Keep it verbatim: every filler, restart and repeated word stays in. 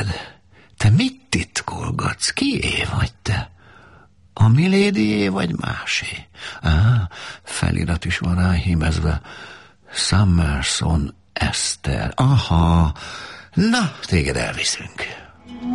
Te mit titkolgatsz? Kié vagy te? A Milédié vagy másé? Á, felirat is van ráhímezve. Summerson Eszter. Aha, na, téged elviszünk.